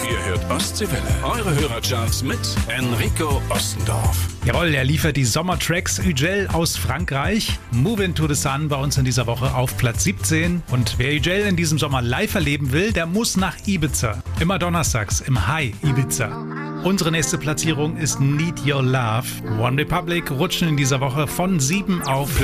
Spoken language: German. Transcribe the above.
Ihr hört Ostseewelle. Eure Hörercharts mit Enrico Ostendorf. Jawohl, er liefert die Sommertracks. Ugel aus Frankreich. Move Into the Sun bei uns in dieser Woche auf Platz 17. Und wer Ugel in diesem Sommer live erleben will, der muss nach Ibiza. Immer donnerstags im High Ibiza. Unsere nächste Platzierung ist Need Your Love. One Republic rutschen in dieser Woche von 7 auf